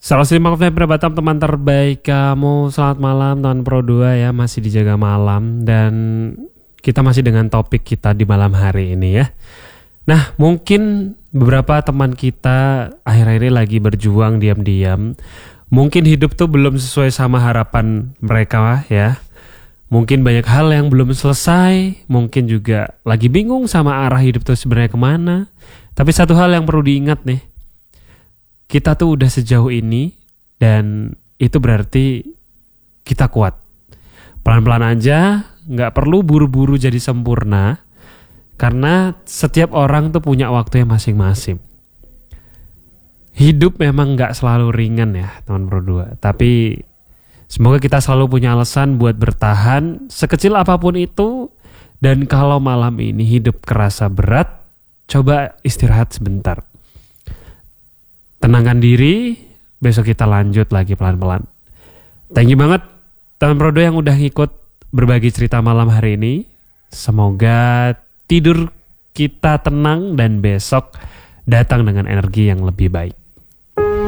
Salam simak Batam teman terbaik kamu. Selamat malam teman Pro 2 ya. Masih dijaga malam. Dan kita masih dengan topik kita di malam hari ini ya. Nah mungkin beberapa teman kita akhir-akhir ini lagi berjuang diam-diam. Mungkin hidup tuh belum sesuai sama harapan mereka ya. Mungkin banyak hal yang belum selesai. Mungkin juga lagi bingung sama arah hidup tuh sebenarnya kemana. Tapi satu hal yang perlu diingat nih. Kita tuh udah sejauh ini dan itu berarti kita kuat. Pelan-pelan aja, gak perlu buru-buru jadi sempurna. Karena setiap orang tuh punya waktunya masing-masing. Hidup memang gak selalu ringan ya teman Pro 2. Tapi semoga kita selalu punya alasan buat bertahan sekecil apapun itu. Dan kalau malam ini hidup kerasa berat, coba istirahat sebentar. Tenangkan diri, besok kita lanjut lagi pelan-pelan. Thank you banget teman Pro 2 yang udah ngikut berbagi cerita malam hari ini. Semoga tidur kita tenang dan besok datang dengan energi yang lebih baik.